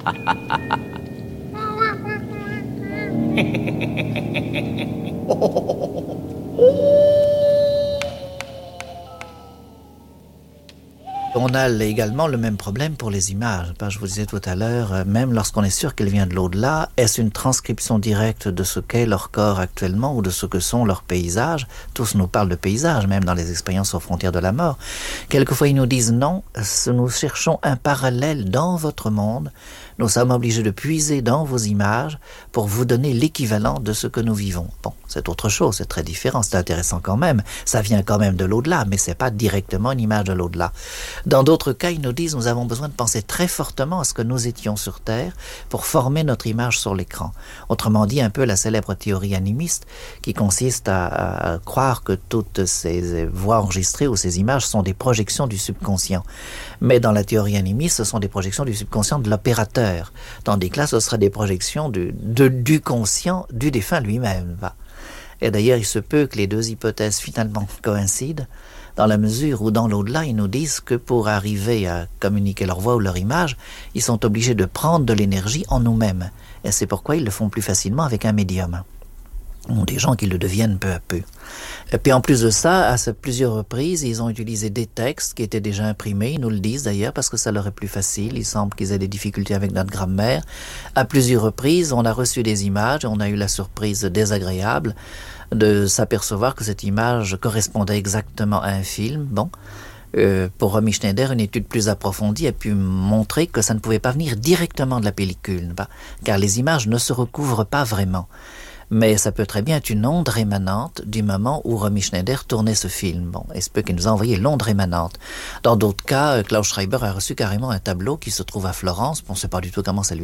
On a également le même problème pour les images. Je vous disais tout à l'heure, même lorsqu'on est sûr qu'elle vient de l'au-delà, est-ce une transcription directe de ce qu'est leur corps actuellement ou de ce que sont leurs paysages? Tous nous parlent de paysages, même dans les expériences aux frontières de la mort. Quelquefois, ils nous disent non, nous cherchons un parallèle dans votre monde. Nous sommes obligés de puiser dans vos images pour vous donner l'équivalent de ce que nous vivons. Bon, c'est autre chose, c'est très différent, c'est intéressant quand même. Ça vient quand même de l'au-delà, mais c'est pas directement une image de l'au-delà. Dans d'autres cas, ils nous disent nous avons besoin de penser très fortement à ce que nous étions sur Terre pour former notre image sur l'écran. Autrement dit, un peu la célèbre théorie animiste qui consiste à croire que toutes ces voix enregistrées ou ces images sont des projections du subconscient. Mais dans la théorie animiste, ce sont des projections du subconscient de l'opérateur. Tandis que là, ce seraient des projections du conscient du défunt lui-même. Et d'ailleurs, il se peut que les deux hypothèses finalement coïncident, dans la mesure où dans l'au-delà, ils nous disent que pour arriver à communiquer leur voix ou leur image, ils sont obligés de prendre de l'énergie en nous-mêmes. Et c'est pourquoi ils le font plus facilement avec un médium. Ou des gens qui le deviennent peu à peu. Et puis en plus de ça, à plusieurs reprises, ils ont utilisé des textes qui étaient déjà imprimés, ils nous le disent d'ailleurs, parce que ça leur est plus facile, il semble qu'ils aient des difficultés avec notre grammaire. À plusieurs reprises, on a reçu des images, on a eu la surprise désagréable de s'apercevoir que cette image correspondait exactement à un film. Bon, pour Romy Schneider, une étude plus approfondie a pu montrer que ça ne pouvait pas venir directement de la pellicule, car les images ne se recouvrent pas vraiment. Mais ça peut très bien être une onde rémanente du moment où Romy Schneider tournait ce film. Bon, il se peut qu'il nous a envoyé l'onde rémanente. Dans d'autres cas, Klaus Schreiber a reçu carrément un tableau qui se trouve à Florence. On ne sait pas du tout comment ça lui